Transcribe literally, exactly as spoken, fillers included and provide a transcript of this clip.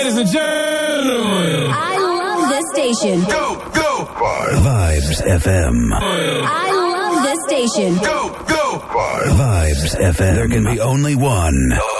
Ladies and gentlemen, I love this station. Go, go, Vibes F M. I love this station. go, go, Vibes F M. There can be only one.